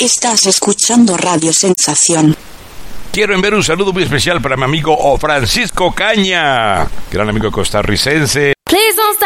Estás escuchando Radio Sensación. Quiero enviar un saludo muy especial para mi amigo Francisco Caña, gran amigo costarricense. Please don't stop.